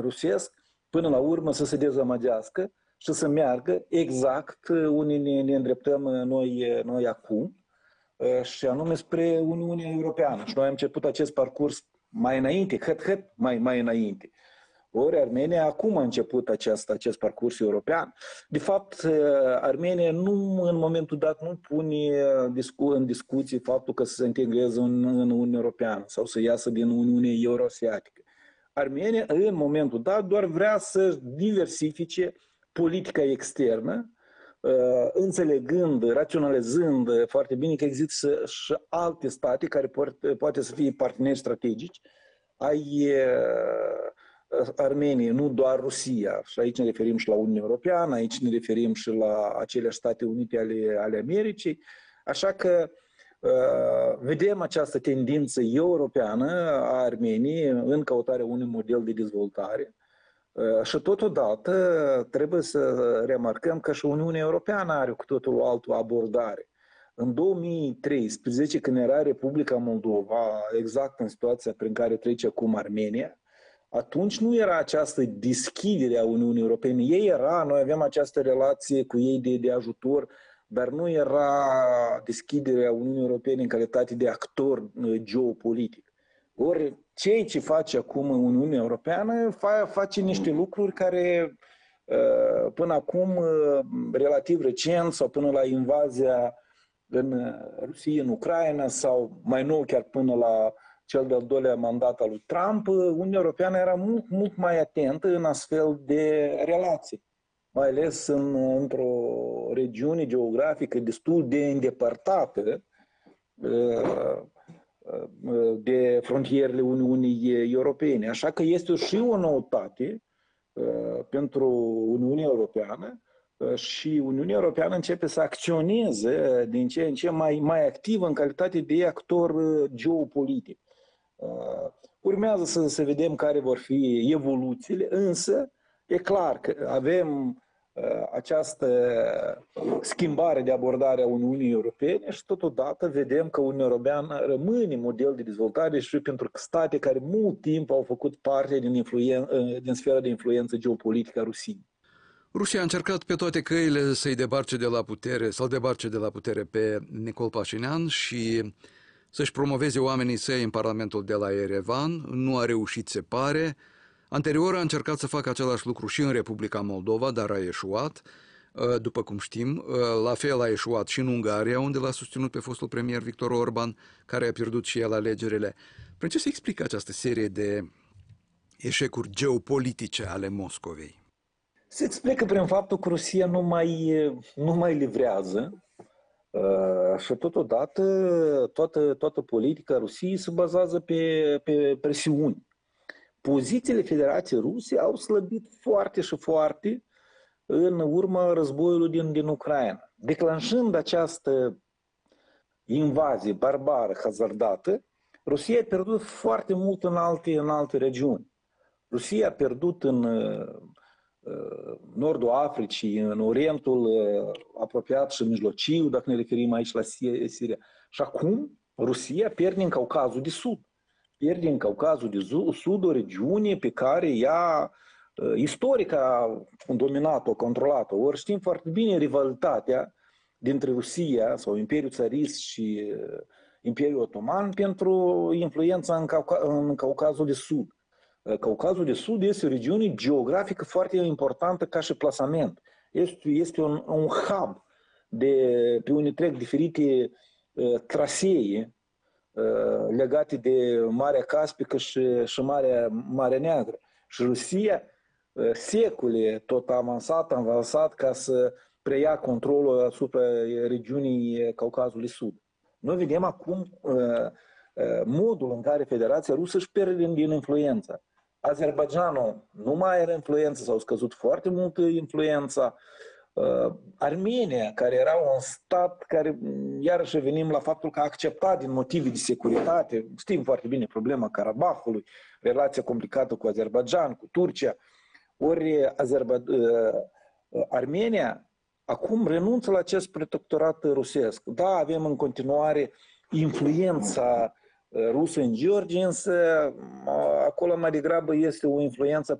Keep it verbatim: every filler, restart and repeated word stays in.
rusesc, până la urmă să se dezamăgească și să meargă exact unde ne, ne îndreptăm noi, noi acum, și anume spre Uniunea Europeană. Și noi am început acest parcurs mai înainte, hăt, hăt, mai, mai înainte. Ori Armenia acum a început acest, acest parcurs european. De fapt, Armenia nu, în momentul dat nu pune în discuție faptul că să se integreze în, în Uniunea Europeană sau să iasă din Uniunea Euroasiatică. Armenia, în momentul dat, doar vrea să diversifice politica externă, înțelegând, raționalizând foarte bine că există și alte state care poate, poate să fie parteneri strategici ai Armeniei, nu doar Rusia. Și aici ne referim și la Uniunea Europeană, aici ne referim și la acele State Unite ale, ale Americii. Așa că uh, vedem această tendință europeană a Armeniei în căutarea unui model de dezvoltare. Uh, și totodată trebuie să remarcăm că și Uniunea Europeană are cu totul o altă abordare. În două mii treisprezece, când era Republica Moldova, exact în situația prin care trece acum Armenia, atunci nu era această deschidere a Uniunii Europene. Ei era, noi aveam această relație cu ei de, de ajutor, dar nu era deschiderea Uniunii Europene în calitate de actor geopolitic. Ori ceea ce face acum Uniunea Europeană face niște lucruri care până acum, relativ recent, sau până la invazia în Rusia, în Ucraina, sau mai nou chiar până la cel de-al doilea mandat al lui Trump, Uniunea Europeană era mult, mult mai atentă în astfel de relații, mai ales în, într-o regiune geografică destul de îndepărtată de frontierele Uniunii Europene. Așa că este și o noutate pentru Uniunea Europeană și Uniunea Europeană începe să acționeze din ce în ce mai, mai activ în calitate de actor geopolitic. Urmează să, să vedem care vor fi evoluțiile, însă e clar că avem această schimbare de abordare a Uniunii Europene și totodată vedem că Uniunea Europeană rămâne model de dezvoltare și pentru state care mult timp au făcut parte din, influen- din sfera de influență geopolitică a Rusiei. Rusia a încercat pe toate căile să-i debarce de la putere, să-l debarce de la putere pe Nicol Pașinian și să-și promoveze oamenii săi în Parlamentul de la Yerevan. Nu a reușit, se pare. Anterior a încercat să facă același lucru și în Republica Moldova, dar a eșuat, după cum știm. La fel a eșuat și în Ungaria, unde l-a susținut pe fostul premier Victor Orban, care a pierdut și el alegerile. Prin ce se explică această serie de eșecuri geopolitice ale Moscovei? Se explică prin faptul că Rusia nu mai, nu mai livrează uh, și totodată toată, toată politica Rusiei se bazează pe, pe presiuni. Pozițiile Federației Ruse au slăbit foarte și foarte în urma războiului din, din Ucraina. Declanșând această invazie barbară, hazardată, Rusia a pierdut foarte mult în alte, în alte regiuni. Rusia a pierdut în nordul Africii, în Orientul apropiat și mijlociu, dacă ne referim aici la Siria. Și acum Rusia pierde în Caucazul de Sud. Pierde în Caucazul de Sud o regiune pe care ea istoric a dominat-o, controlat-o. Ori știm foarte bine rivalitatea dintre Rusia sau Imperiul Țarist și Imperiul Otoman pentru influența în, Cauca- în Caucazul de Sud. Caucazul de Sud este o regiune geografică foarte importantă ca și plasament. Este, este un, un hub de, pe unde trec diferite uh, trasee uh, legate de Marea Caspică și, și Marea, Marea Neagră. Și Rusia uh, secole tot a avansat, a avansat ca să preia controlul asupra regiunii Caucazului de Sud. Noi vedem acum uh, uh, modul în care Federația Rusă își pierde din influența. Azerbaidjanul nu mai are influență, s-au scăzut foarte mult influența. Uh, Armenia, care era un stat care, iarăși venim la faptul că a acceptat din motive de securitate, știm foarte bine problema Karabahului, relația complicată cu Azerbaidjan, cu Turcia, ori Azerba... uh, Armenia acum renunță la acest protectorat rusesc. Da, avem în continuare influența rusă în Georgia, însă acolo mai degrabă este o influență